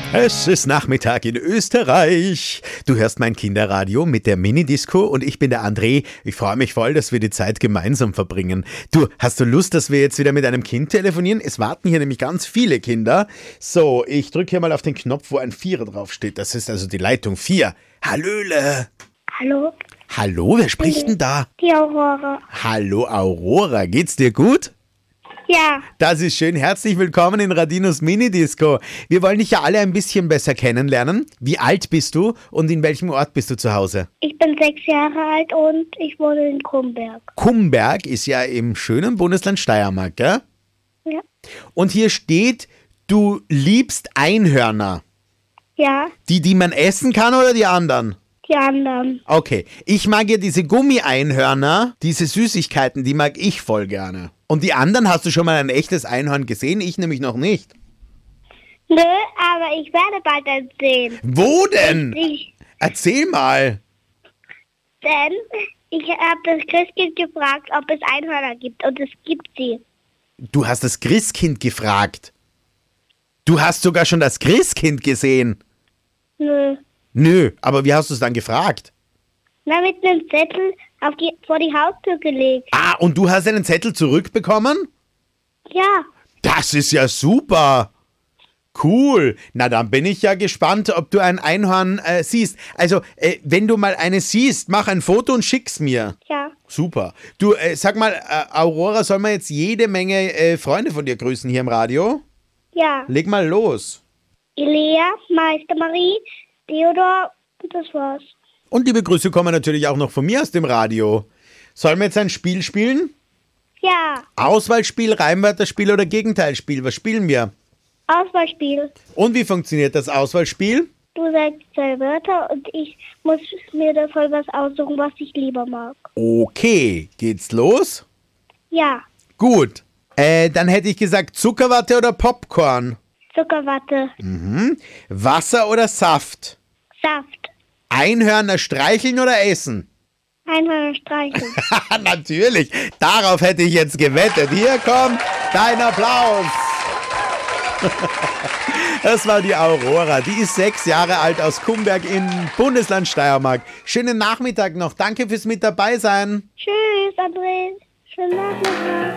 Es ist Nachmittag in Österreich. Du hörst mein Kinderradio mit der Minidisco und ich bin der André. Ich freue mich voll, dass wir die Zeit gemeinsam verbringen. Du, hast du Lust, dass wir jetzt wieder mit einem Kind telefonieren? Es warten hier nämlich ganz viele Kinder. So, ich drücke hier mal auf den Knopf, wo ein Vierer draufsteht. Das ist also die Leitung 4. Hallöle. Hallo? Hallo, wer spricht denn da? Die Aurora. Hallo Aurora, geht's dir gut? Ja, Das ist schön. Herzlich willkommen in Radinos Minidisco. Wir wollen dich ja alle ein bisschen besser kennenlernen. Wie alt bist du und in welchem Ort bist du zu Hause? ich bin 6 Jahre alt und ich wohne in Kumberg. Kumberg ist ja im schönen Bundesland Steiermark, gell? Ja. Und hier steht, du liebst Einhörner. Ja, Die man essen kann oder die anderen? die anderen. Okay, ich mag ja diese Gummi-Einhörner, diese Süßigkeiten, die mag ich voll gerne. Und die anderen, hast du schon mal ein echtes Einhorn gesehen? Ich nämlich noch nicht. Nö, aber ich werde bald eins sehen. Wo denn? Ich, Erzähl mal. denn ich habe das Christkind gefragt, ob es Einhörner gibt und es gibt sie. Du hast das Christkind gefragt. Du hast sogar schon das Christkind gesehen. Nö. Nö, aber wie hast du es dann gefragt? Na, mit einem Zettel vor die Haustür gelegt. Ah, und du hast einen Zettel zurückbekommen? Ja, Das ist ja super. Cool. Na, dann bin ich ja gespannt, ob du ein Einhorn siehst. Also, wenn du mal eine siehst, mach ein Foto und schick's mir. ja. Super. Du, sag mal, Aurora, sollen wir jetzt jede Menge Freunde von dir grüßen hier im Radio? Ja. Leg mal los. Ilea, Meister Marie, Theodor und das war's. Und liebe Grüße kommen natürlich auch noch von mir aus dem Radio. Sollen wir jetzt ein Spiel spielen? Ja, Auswahlspiel, Reimwörterspiel oder Gegenteilspiel? Was spielen wir? Auswahlspiel. Und wie funktioniert das Auswahlspiel? Du sagst 2 Wörter und ich muss mir da voll was aussuchen, was ich lieber mag. Okay, geht's los? Ja, Gut. Dann hätte ich gesagt Zuckerwatte oder Popcorn? Zuckerwatte, Wasser oder Saft? Saft, Einhörner streicheln oder essen? Einhörner streicheln. Natürlich, darauf hätte ich jetzt gewettet. Hier kommt dein Applaus. Das war die Aurora. Die ist 6 Jahre alt aus Kumberg im Bundesland Steiermark. Schönen Nachmittag noch. Danke fürs mit dabei sein. Tschüss, André. Schönen Nachmittag.